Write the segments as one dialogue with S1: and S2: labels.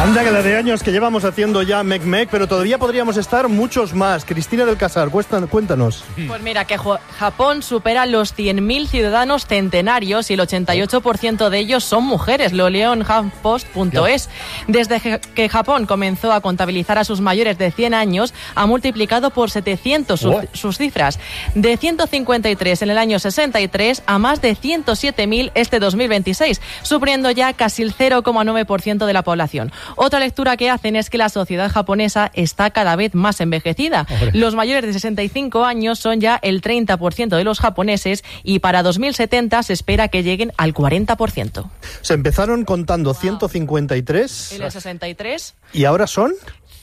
S1: Anda, que la de años que llevamos haciendo ya Mec, pero todavía podríamos estar muchos más. Cristina del Casar, cuéntanos.
S2: Pues mira, que Japón supera los 100.000 ciudadanos centenarios y el 88% de ellos son mujeres. Lo leo en HuffPost.es. Desde que Japón comenzó a contabilizar a sus mayores de 100 años, ha multiplicado por 700 sus cifras. De 153 en el año 63 a más de 107.000 este 2026, supliendo ya casi el 0,9% de la población. Otra lectura que hacen es que la sociedad japonesa está cada vez más envejecida. Los mayores de 65 años son ya el 30% de los japoneses y para 2070 se espera que lleguen al 40%.
S1: Se empezaron contando 153.
S2: ¿En el 63?
S1: ¿Y ahora son?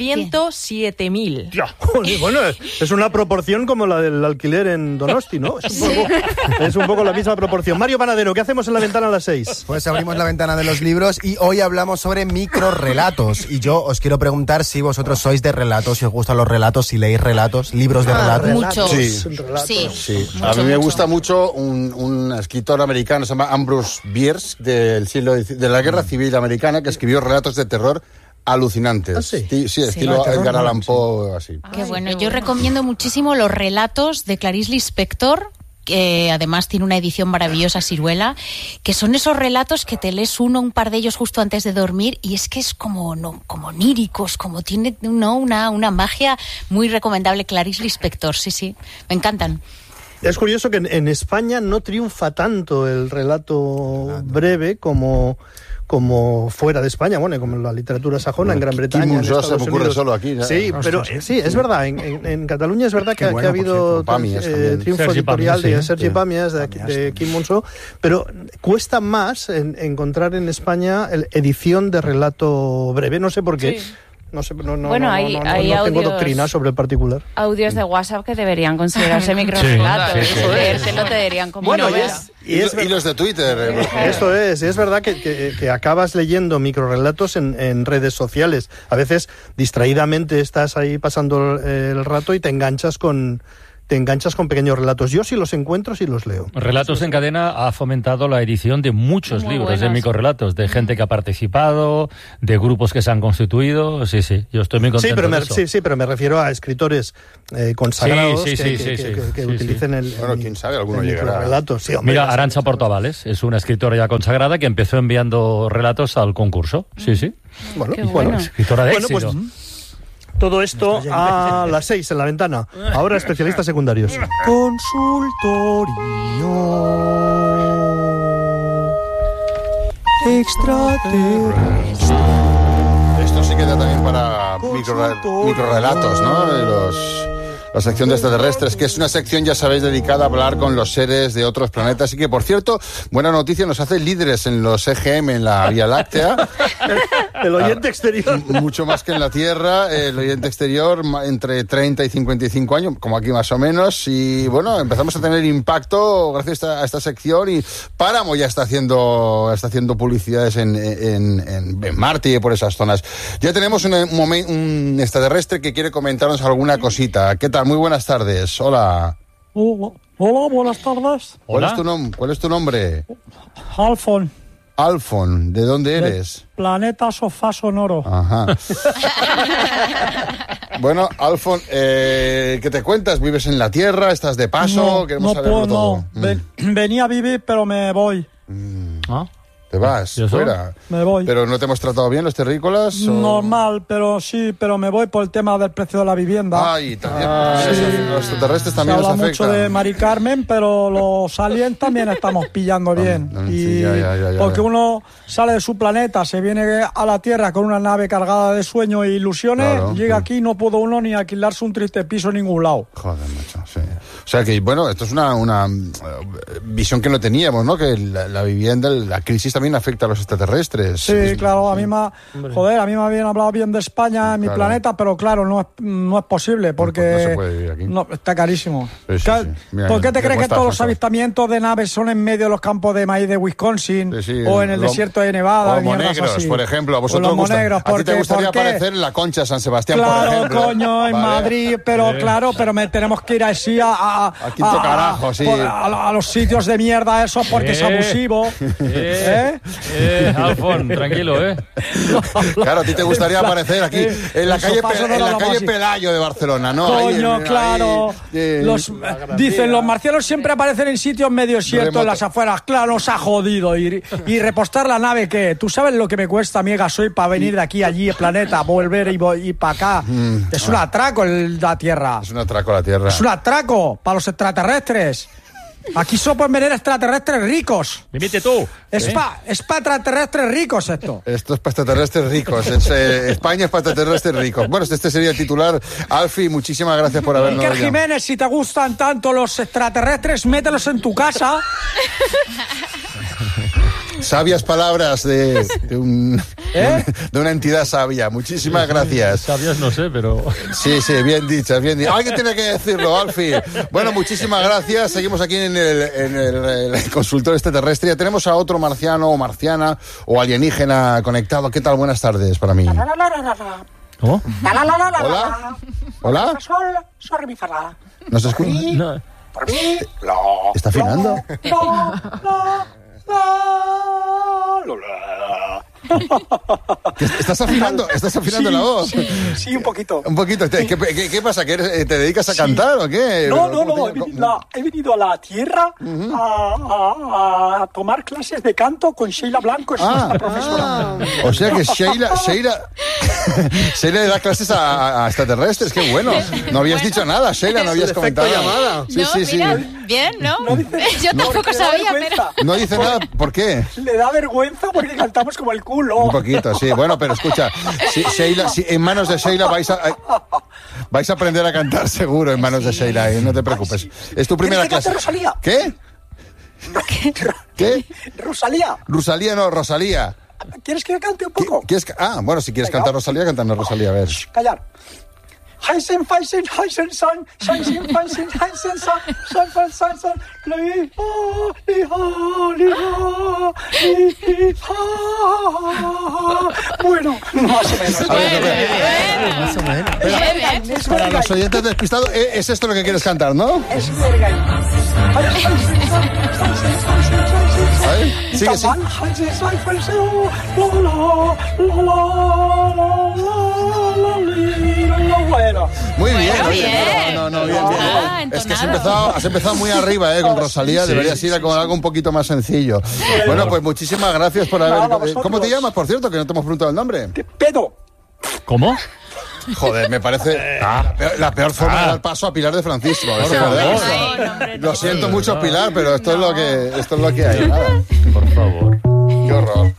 S2: 107.000.
S1: Bueno, es una proporción como la del alquiler en Donosti, ¿no? Es un poco la misma proporción. Mario Panadero, ¿qué hacemos en la ventana a las 6?
S3: Pues abrimos la ventana de los libros y hoy hablamos sobre microrrelatos. Y yo os quiero preguntar si vosotros sois de relatos, si os gustan los relatos, si leéis relatos, libros de relatos.
S4: Muchos.
S5: Sí. A mí me gusta mucho un escritor americano, se llama Ambrose Bierce, de la Guerra Civil Americana, que escribió relatos de terror alucinantes. Sí, estilo Edgar Allan Poe, así.
S4: Qué bueno. Yo recomiendo muchísimo los relatos de Clarice Lispector, que además tiene una edición maravillosa, Siruela, que son esos relatos que te lees un par de ellos justo antes de dormir y es que es como oníricos, como tiene una magia muy recomendable. Clarice Lispector, sí, me encantan.
S1: Es curioso que en España no triunfa tanto el relato breve como fuera de España, bueno, como en la literatura sajona, en Gran Bretaña, en Estados Unidos. Se me ocurre
S5: solo aquí.
S1: Sí, pero sí, es verdad, en Cataluña es verdad que ha habido triunfo editorial de Sergi Pàmies, de Quim Monzó, pero cuesta más encontrar en España edición de relato breve, no sé por qué. Sí. No sé, no tengo doctrina sobre el particular.
S6: Audios de WhatsApp que deberían considerarse microrelatos. Leértelo te dirían como
S5: y los de Twitter.
S1: Esto es verdad que acabas leyendo microrelatos en redes sociales. A veces distraídamente estás ahí pasando el rato y te enganchas con pequeños relatos. Yo si los encuentro, sí los leo.
S7: Relatos en Cadena ha fomentado la edición de muchos libros de microrelatos, de gente que ha participado, de grupos que se han constituido. Sí, yo estoy muy contento de eso.
S1: Sí, pero me refiero a escritores consagrados que utilicen el
S5: quién sabe, alguno llegará.
S1: Relato. Sí,
S7: hombre, mira, Arantxa Portavales es una escritora ya consagrada que empezó enviando relatos al concurso. Sí.
S1: Bueno,
S7: escritora de éxito.
S1: Todo esto a las 6 en la ventana. Ahora especialistas secundarios. Consultorio extraterrestre.
S5: Esto sí queda también para microrelatos, ¿no? La sección de extraterrestres, que es una sección, ya sabéis, dedicada a hablar con los seres de otros planetas. Y que, por cierto, buena noticia, nos hace líderes en los EGM en la Vía Láctea.
S1: El oyente exterior.
S5: Mucho más que en la Tierra. El oyente exterior entre 30 y 55 años, como aquí más o menos. Y bueno, empezamos a tener impacto gracias a esta sección. Y Páramo ya está haciendo publicidades en Marte y por esas zonas. Ya tenemos un extraterrestre que quiere comentarnos alguna cosita. ¿Qué tal? Muy buenas tardes. Hola.
S8: Hola, buenas tardes.
S5: ¿Cuál es tu nombre? Alfon. ¿De dónde eres?
S8: Planeta Sofá Sonoro.
S5: Ajá. Bueno, Alfon, ¿qué te cuentas? ¿Vives en la Tierra? ¿Estás de paso? Queremos saberlo todo.
S8: Venía a vivir, pero me voy.
S5: ¿Te vas? ¿Fuera?
S8: Me voy.
S5: ¿Pero no te hemos tratado bien los terrícolas?
S8: Normal, pero me voy por el tema del precio de la vivienda.
S5: Ay, también. Los extraterrestres también nos afectan.
S8: Se habla mucho de Mari Carmen, pero los aliens también estamos pillando bien. Porque uno sale de su planeta, se viene a la Tierra con una nave cargada de sueños e ilusiones, llega aquí y no pudo uno ni alquilarse un triste piso en ningún lado.
S5: Joder, macho, sí. O sea que, bueno, esto es una visión que no teníamos, ¿no? Que la vivienda, la crisis también afecta a los extraterrestres.
S8: Sí, claro, a mí me habían hablado bien de España, en mi planeta, pero claro, no es posible, porque
S5: no se puede vivir aquí.
S8: No, está carísimo.
S5: Sí. Mira,
S8: ¿por qué te crees que todos los avistamientos de naves son en medio de los campos de maíz de Wisconsin o en el desierto de Nevada?
S5: O Monegros, por ejemplo. A vosotros ¿a ti te gustaría aparecer en la Concha San Sebastián, por ejemplo?
S8: Claro, coño, en Madrid, pero claro, pero tenemos que ir así a a los sitios de mierda eso porque es abusivo.
S7: Alfon, tranquilo,
S5: Claro, a ti te gustaría aparecer aquí en la calle Pelayo de Barcelona, ¿no?
S8: Coño, claro. Dicen, los marcianos siempre aparecen en sitios medio ciertos, en las afueras. Claro, nos ha jodido. Y repostar la nave, ¿qué? ¿Tú sabes lo que me cuesta, mi gasoil, para venir de aquí, allí, el planeta, volver y para acá? Es un atraco la Tierra.
S5: Es un atraco la Tierra.
S8: Es un atraco para los extraterrestres. Aquí solo pueden venir extraterrestres ricos.
S7: Limite tú.
S8: Es para extraterrestres ricos esto.
S5: Esto es para extraterrestres ricos. España es para extraterrestres ricos. Bueno, este sería el titular. Alfie, muchísimas gracias por habernos
S8: Iker Jiménez, si te gustan tanto los extraterrestres, mételos en tu casa.
S5: Sabias palabras de una entidad sabia. Muchísimas gracias.
S7: Sabias no sé, pero...
S5: Sí, bien dichas, bien dichas. Alguien tiene que decirlo, Alfie. Bueno, muchísimas gracias. Seguimos aquí en el consultorio extraterrestre. Ya tenemos a otro marciano o marciana o alienígena conectado. ¿Qué tal? Buenas tardes para mí.
S7: ¿Cómo?
S5: Hola. ¿Hola? ¿No se escucha?
S7: No.
S5: ¿Está afinando? ¿Estás afinando la voz?
S8: Sí, un poquito.
S5: Un poquito. ¿Qué pasa? ¿Que te dedicas a cantar o qué?
S8: No. He venido a la Tierra a tomar clases de canto con Sheila Blanco, es nuestra profesora.
S5: O sea que Sheila le da clases a extraterrestres. ¡Qué bueno! No habías dicho nada, Sheila, no habías comentado.
S1: Llamada.
S6: Sí. Mira, bien, ¿no? Yo tampoco sabía, pero...
S5: No dice nada, ¿por qué?
S8: Le da vergüenza porque cantamos como el culo.
S5: Un poquito, sí. Bueno, pero escucha, Sheila, en manos de Sheila vais a aprender a cantar seguro en manos de Sheila, no te preocupes. Es tu primera clase.
S8: Rosalía.
S5: ¿Qué?
S8: Rosalía.
S5: Rosalía.
S8: ¿Quieres que cante un poco?
S5: Bueno, si quieres cantar Rosalía, cántanos Rosalía, a ver.
S8: Callar. Bueno, más o menos.
S5: Para los oyentes despistados, es esto lo que quieres cantar, ¿no?
S8: Es verga.
S5: Sigue. Muy bien. No, bien. Es que has empezado muy arriba, con Rosalía. Deberías ir con algo un poquito más sencillo. Bueno, pues muchísimas gracias por haber... ¿Cómo te llamas, por cierto? Que no te hemos preguntado el nombre.
S8: Pedro.
S7: ¿Cómo?
S5: Joder, me parece la peor forma de dar paso a Pilar de Francisco. Lo siento mucho, Pilar, pero esto es lo que hay. Nada.
S7: Por favor.
S5: Qué horror.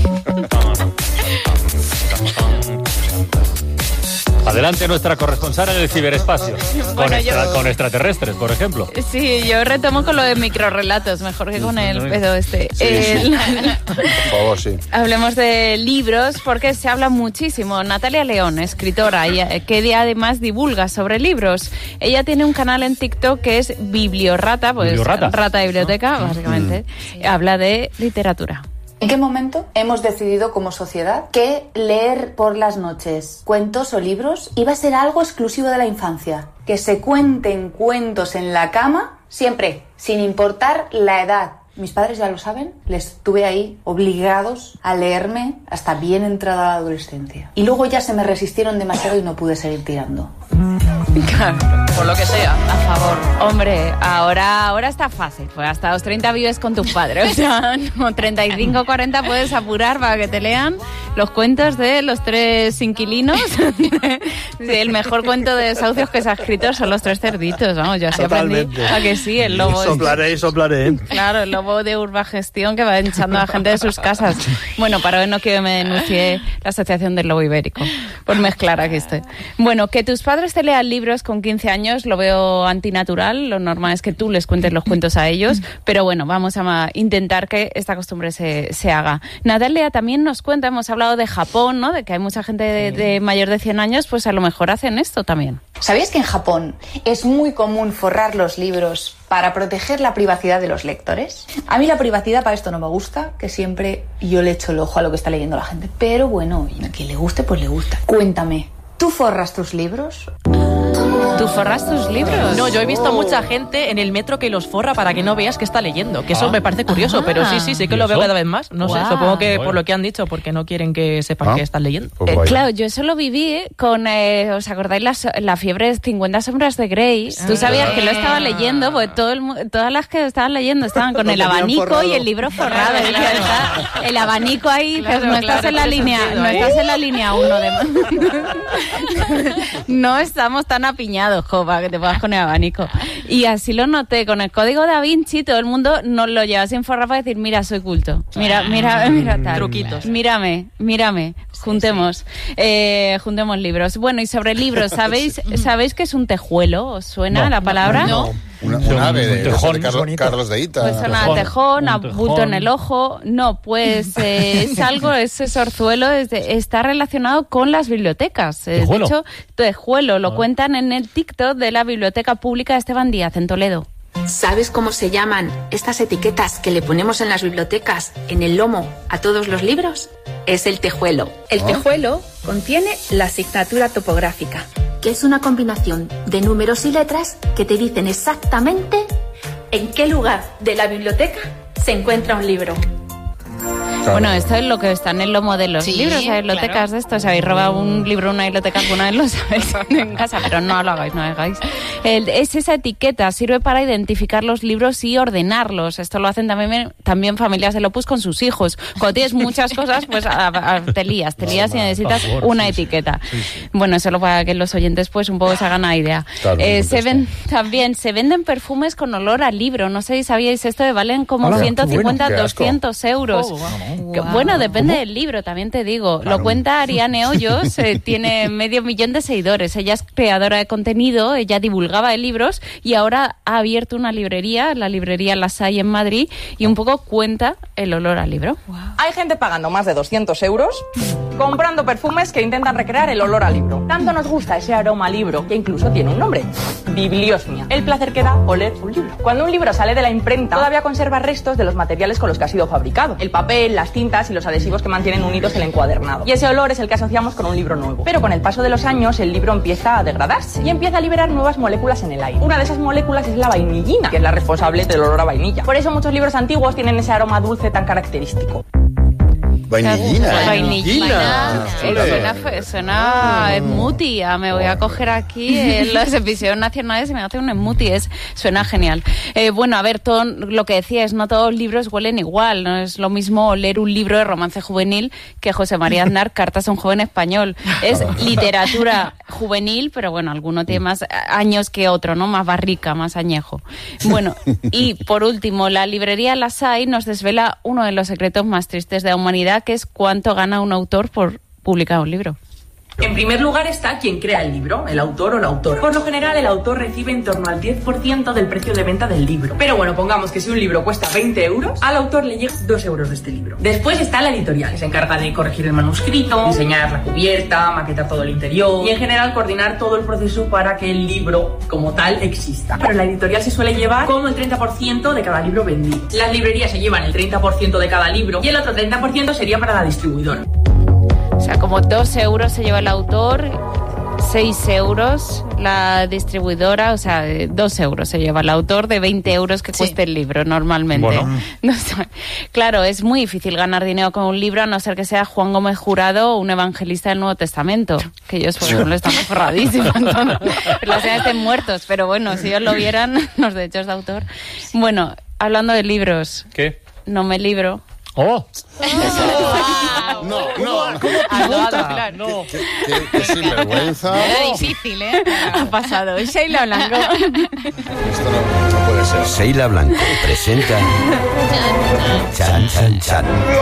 S7: Adelante nuestra corresponsal en el ciberespacio, con extraterrestres, por ejemplo.
S6: Sí, yo retomo con lo de microrrelatos, mejor que con el pedo este.
S5: Sí. Por favor, sí.
S6: Hablemos de libros, porque se habla muchísimo. Natalia León, escritora, que además divulga sobre libros. Ella tiene un canal en TikTok que es Bibliorrata, pues rata de biblioteca, básicamente. Habla de literatura.
S9: ¿En qué momento hemos decidido como sociedad que leer por las noches cuentos o libros iba a ser algo exclusivo de la infancia? Que se cuenten cuentos en la cama siempre, sin importar la edad. Mis padres ya lo saben, les tuve ahí obligados a leerme hasta bien entrada la adolescencia. Y luego ya se me resistieron demasiado y no pude seguir tirando.
S2: Claro, por lo que sea, a favor.
S6: Hombre, ahora está fácil, pues hasta los 30 vives con tus padres, o sea, con 35 o 40 puedes apurar para que te lean los cuentos de los tres inquilinos. El mejor cuento de desahucios que se ha escrito son los tres cerditos, vamos, yo así aprendí a que sí, el lobo...
S1: Soplaré.
S6: Claro, el lobo de Urbagestión que va echando a la gente de sus casas. Bueno, para hoy no quiero que me denuncie la Asociación del Lobo Ibérico, por mezclar aquí estoy. Bueno, que tus padres te lean libros con 15 años lo veo antinatural, lo normal es que tú les cuentes los cuentos a ellos, pero bueno, vamos a intentar que esta costumbre se haga. Natalia también nos cuenta, hemos hablado de Japón, ¿no? De que hay mucha gente de mayor de 100 años, pues a lo mejor hacen esto también.
S9: ¿Sabías que en Japón es muy común forrar los libros para proteger la privacidad de los lectores? A mí la privacidad para esto no me gusta, que siempre yo le echo el ojo a lo que está leyendo la gente. Pero bueno, a quien le guste, pues le gusta. Cuéntame, ¿tú forras tus libros?
S6: ¿Tú forras tus libros?
S2: No, yo he visto mucha gente en el metro que los forra para que no veas que está leyendo, que eso me parece curioso, pero sí que lo veo cada vez más. No sé, supongo que por lo que han dicho, porque no quieren que sepan que están leyendo.
S6: Claro, yo eso lo viví con, ¿os acordáis la fiebre de 50 sombras de Grey? Tú sabías que lo estaba leyendo, porque todas las que estaban leyendo estaban con el abanico y el libro forrado. El abanico ahí, pues no estás en la línea, no estás en la línea 1 de más. No estamos tan apiñados, para que te pongas con el abanico. Y así lo noté, con el código Da Vinci todo el mundo nos lo lleva sin forrar para decir, mira, soy culto, mira tal.
S2: Truquitos.
S6: Mírame, juntemos libros. Bueno, y sobre libros, ¿sabéis qué es un tejuelo? ¿Os suena la palabra?
S5: No. Un ave de Carlos de Ita.
S6: Pues suena a tejón, a bulto en el ojo. No, pues es algo, ese sorzuelo está relacionado con las bibliotecas. De hecho, tejuelo lo cuentan en el TikTok de la Biblioteca Pública de Esteban Díaz, en Toledo.
S10: ¿Sabes cómo se llaman estas etiquetas que le ponemos en las bibliotecas, en el lomo, a todos los libros? Es el tejuelo. El tejuelo contiene la asignatura topográfica, que es una combinación de números y letras que te dicen exactamente en qué lugar de la biblioteca se encuentra un libro.
S6: Bueno, esto es lo que está en el lomo de los libros, hay bibliotecas de esto. Si habéis robado un libro en una biblioteca, alguna vez lo sabéis en casa, pero no lo hagáis, no hagáis. Es esa etiqueta, sirve para identificar los libros y ordenarlos. Esto lo hacen también familias del Opus con sus hijos. Cuando tienes muchas cosas, pues te lías y necesitas una etiqueta. Bueno, solo para que los oyentes pues un poco se hagan una idea. Claro, se venden perfumes con olor a libro. No sé si sabíais esto, valen como 150, 200 euros. Bueno, depende del libro, también te digo. Lo cuenta Ariane Hoyos, tiene 500.000 de seguidores. Ella es creadora de contenido, ella divulgaba de libros y ahora ha abierto una librería, la librería Las Hay en Madrid, y un poco cuenta el olor al libro.
S11: Wow. Hay gente pagando más de 200 euros comprando perfumes que intentan recrear el olor al libro. Tanto nos gusta ese aroma a libro que incluso tiene un nombre: bibliosmia. El placer que da oler un libro. Cuando un libro sale de la imprenta, todavía conserva restos de los materiales con los que ha sido fabricado: el papel, las tintas y los adhesivos que mantienen unidos el encuadernado. Y ese olor es el que asociamos con un libro nuevo. Pero con el paso de los años, el libro empieza a degradarse y empieza a liberar nuevas moléculas en el aire. Una de esas moléculas es la vainillina, que es la responsable del olor a vainilla. Por eso muchos libros antiguos tienen ese aroma dulce tan característico.
S5: Vainillina.
S6: Suena smoothie. Me voy a coger aquí en los episodios nacionales y me hace un smoothie. Suena genial. Bueno, a ver, todo lo que decías, no todos los libros huelen igual. No es lo mismo leer un libro de romance juvenil que José María Aznar, Cartas a un joven español. Es literatura juvenil, pero bueno, alguno tiene más años que otro, ¿no? Más barrica, más añejo. Bueno, y por último, la librería Las Hay nos desvela uno de los secretos más tristes de la humanidad, que es cuánto gana un autor por publicar un libro.
S11: En primer lugar está quien crea el libro, el autor o la autora. Por lo general, el autor recibe en torno al 10% del precio de venta del libro. Pero bueno, pongamos que si un libro cuesta 20 euros, al autor le llega 2 euros de este libro. Después está la editorial, que se encarga de corregir el manuscrito, diseñar la cubierta, maquetar todo el interior y en general coordinar todo el proceso para que el libro como tal exista. Pero la editorial se suele llevar como el 30% de cada libro vendido. Las librerías se llevan el 30% de cada libro y el otro 30% sería para la distribuidora.
S6: O sea, como 2 euros se lleva el autor, 6 euros la distribuidora, o sea, 2 euros se lleva el autor de 20 euros que cueste el libro normalmente. Bueno. No, claro, es muy difícil ganar dinero con un libro a no ser que sea Juan Gómez Jurado o un evangelista del Nuevo Testamento, que ellos, por ejemplo, están forradísimos. Los estén muertos, pero bueno, si ellos lo vieran, los derechos de autor. Bueno, hablando de libros.
S7: ¿Qué?
S6: No me libro.
S7: ¡Oh!
S5: No.
S7: No.
S5: Qué sinvergüenza.
S6: Era difícil, ¿eh? Ha pasado. Sheila Blanco.
S5: Esto no puede ser.
S12: Sheila Blanco presenta Chan Chan Chan.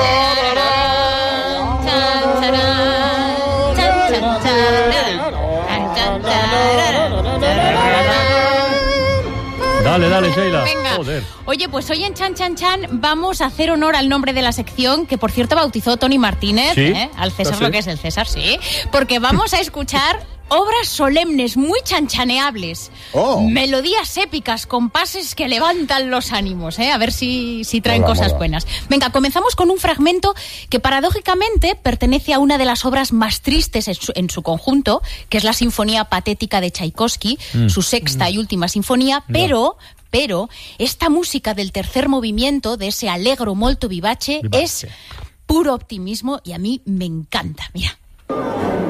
S7: Dale, Sheila.
S4: Venga.
S7: Joder.
S4: Oye, pues hoy en Chan Chan Chan vamos a hacer honor al nombre de la sección, que por cierto bautizó Tony Martínez,
S7: ¿Sí?
S4: Al César lo que es el César, sí. Porque vamos a escuchar obras solemnes, muy chanchaneables, melodías épicas, compases que levantan los ánimos, a ver si traen cosas buenas. Venga, comenzamos con un fragmento que paradójicamente pertenece a una de las obras más tristes en su conjunto, que es la Sinfonía Patética de Tchaikovsky, su sexta y última sinfonía, pero esta música del tercer movimiento, de ese allegro molto vivace, es puro optimismo y a mí me encanta. Mira.